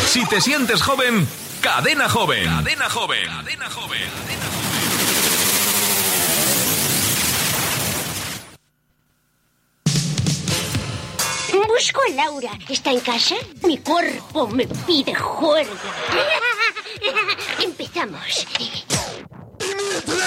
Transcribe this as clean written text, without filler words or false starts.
Si te sientes joven, Cadena Joven. Cadena Joven. Cadena Joven. Busco a Laura. ¿Está en casa? Mi cuerpo me pide juerga. Empezamos.